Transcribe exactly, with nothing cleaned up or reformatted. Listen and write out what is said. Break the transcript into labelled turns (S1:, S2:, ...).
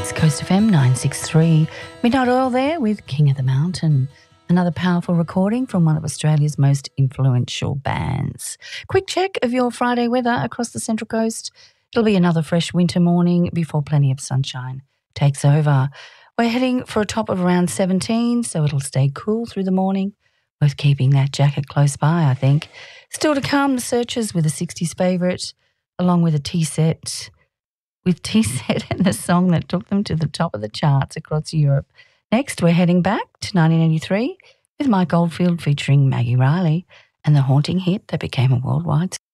S1: is Coast F M nine sixty-three. Midnight Oil there with King of the Mountain. Another powerful recording from one of Australia's most influential bands. Quick check of your Friday weather across the Central Coast. It'll be another fresh winter morning before plenty of sunshine takes over. We're heading for a top of around seventeen, so it'll stay cool through the morning. Worth keeping that jacket close by, I think. Still to come, the Searchers with a sixties favourite, along with a tea set. With tea set and the song that took them to the top of the charts across Europe. Next, we're heading back to nineteen eighty-three with Mike Oldfield featuring Maggie Riley and the haunting hit that became a worldwide